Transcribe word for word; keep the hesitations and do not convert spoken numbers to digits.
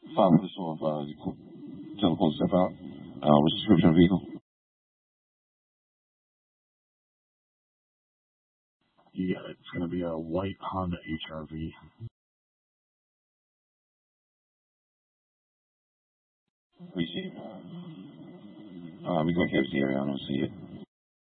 Five with the soul of, uh, tell the to step out. Uh, what's the description of the vehicle? Yeah, it's going to be a white Honda H R V. Receive. Uh, we go to the area. I don't see it.